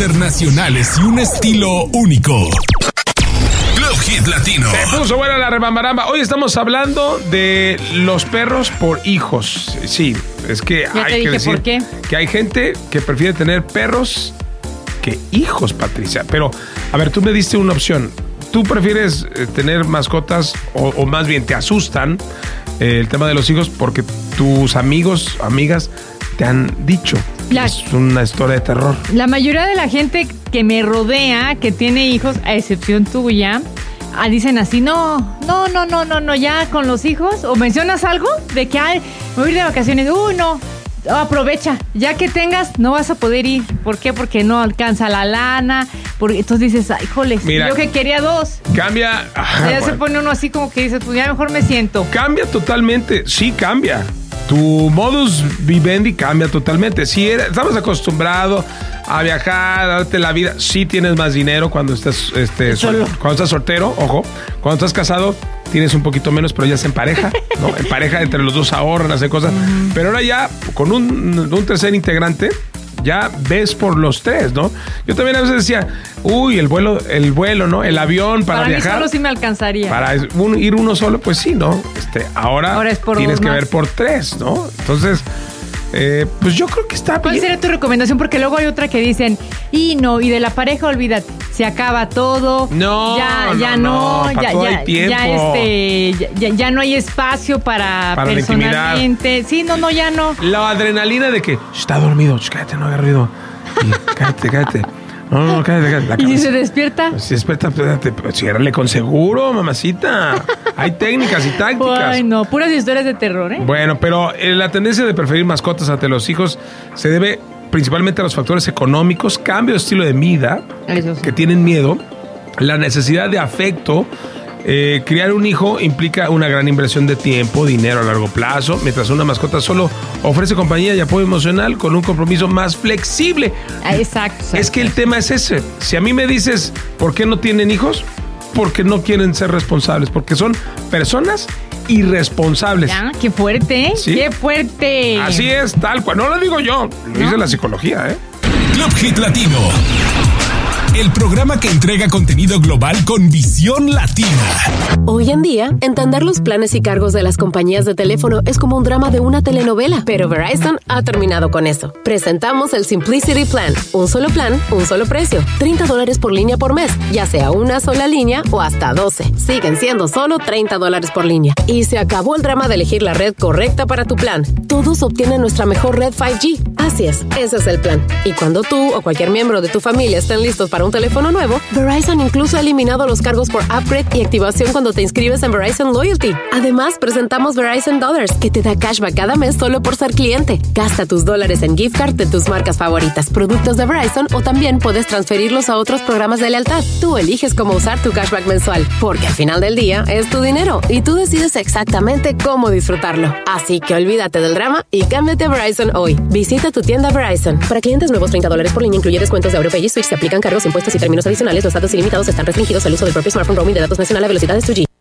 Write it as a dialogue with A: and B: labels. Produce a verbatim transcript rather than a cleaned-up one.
A: internacionales y un estilo único. Club Hit Latino.
B: Se puso buena la rebambaramba. Hoy estamos hablando de los perros por hijos. Sí, es que
C: ya
B: hay que decir
C: por qué.
B: que hay gente que prefiere tener perros que hijos, Patricia. Pero, a ver, tú me diste una opción. ¿Tú prefieres eh, tener mascotas o, o más bien te asustan eh, el tema de los hijos porque tus amigos, amigas te han dicho? La, es una historia de terror.
C: La mayoría de la gente que me rodea, que tiene hijos, a excepción tuya, ah, dicen así, no, no, no, no, no, no, ya con los hijos, o mencionas algo de que ay, me voy a ir de vacaciones, uy, no, aprovecha, ya que tengas, no vas a poder ir. ¿Por qué? Porque no alcanza la lana, porque entonces dices, ay, híjole, mira, yo que quería dos.
B: Cambia. Ajá,
C: ya
B: bueno.
C: se pone uno así como que dices, pues ya mejor me siento.
B: Cambia totalmente, sí cambia. Tu modus vivendi cambia totalmente. Si eres, estamos acostumbrados a viajar, a darte la vida, sí tienes más dinero cuando estás, este, sol, cuando estás soltero, ojo. Cuando estás casado, tienes un poquito menos, pero ya es en pareja, ¿no? En pareja, entre los dos ahorran, hacen cosas. Uh-huh. Pero ahora ya, con un, un tercer integrante, ya ves por los tres, ¿no? Yo también a veces decía, uy, el vuelo, el vuelo, ¿no? El avión para, para viajar.
C: Para mí solo sí me alcanzaría.
B: Para un, ir uno solo, pues sí, ¿no? Este, ahora, ahora es por tienes que más. ver por tres, ¿no? Entonces, eh, pues yo creo que está
C: ¿Cuál
B: bien.
C: sería tu recomendación? Porque luego hay otra que dicen, y no, y de la pareja, olvídate, se acaba todo.
B: No,
C: ya, ya
B: no,
C: no,
B: no
C: ya,
B: todo
C: ya,
B: hay tiempo.
C: ya, este, ya, ya no hay espacio para,
B: para
C: personalmente. Sí, no, no, ya no.
B: La adrenalina de que está dormido, cállate, no hagas ruido. Y, cállate, cállate. No, no, cállate, cállate. La
C: ¿Y si se despierta?
B: Si se despierta, espérate, ciérrale con seguro, mamacita. Hay técnicas y tácticas.
C: Ay, no, puras historias de terror, ¿eh?
B: Bueno, pero eh, la tendencia de preferir mascotas ante los hijos se debe principalmente a los factores económicos, cambio de estilo de vida, Eso sí. que tienen miedo, la necesidad de afecto. Eh, criar un hijo implica una gran inversión de tiempo, dinero a largo plazo, mientras una mascota solo ofrece compañía y apoyo emocional con un compromiso más flexible.
C: Ah, exacto, exacto.
B: Es que el tema es ese. Si a mí me dices, ¿por qué no tienen hijos? Porque no quieren ser responsables, porque son personas irresponsables.
C: Ya, qué fuerte, ¿eh? ¿Sí? Qué fuerte.
B: Así es, tal cual. No lo digo yo, lo ¿No? dice la psicología, ¿eh?
A: Club Hit Latino. El programa que entrega contenido global con visión latina.
D: Hoy en día, entender los planes y cargos de las compañías de teléfono es como un drama de una telenovela, pero Verizon ha terminado con eso. Presentamos el Simplicity Plan. Un solo plan, un solo precio. treinta dólares por línea por mes, ya sea una sola línea o hasta doce. Siguen siendo solo treinta dólares por línea. Y se acabó el drama de elegir la red correcta para tu plan. Todos obtienen nuestra mejor red cinco G. Así es, ese es el plan. Y cuando tú o cualquier miembro de tu familia estén listos para un teléfono nuevo, Verizon incluso ha eliminado los cargos por upgrade y activación cuando te inscribes en Verizon Loyalty. Además, presentamos Verizon Dollars, que te da cashback cada mes solo por ser cliente. Gasta tus dólares en gift card de tus marcas favoritas, productos de Verizon, o también puedes transferirlos a otros programas de lealtad. Tú eliges cómo usar tu cashback mensual, porque al final del día es tu dinero y tú decides exactamente cómo disfrutarlo. Así que olvídate del drama y cámbiate a Verizon hoy. Visita tu tienda Verizon. Para clientes nuevos, treinta dólares por línea, incluye descuentos de AuroPay y Switch. Se aplican cargos, impuestos y términos adicionales. Los datos ilimitados están restringidos al uso del propio smartphone. Roaming de datos nacional a velocidades dos G.